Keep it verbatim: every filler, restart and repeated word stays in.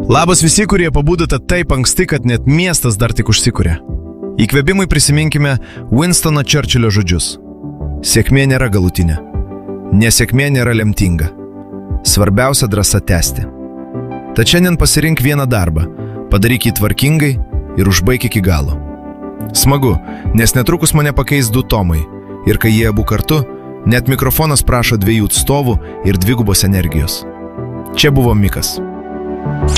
Labas visi, kurie pabudote taip anksti, kad net miestas dar tik užsikuria. Įkvėpimui prisiminkime Winstono Churchillio žodžius. Sėkmė nėra galutinė. Nesėkmė nėra lemtinga. Svarbiausia drąsa tęsti. Tad šiandien pasirink vieną darbą, padaryk jį tvarkingai ir užbaik iki galo. Smagu, nes netrukus mane pakeis du Tomai. Ir kai jie abu kartu, net mikrofonas prašo dviejų atstovų ir dvigubos energijos. Čia buvo Mikas.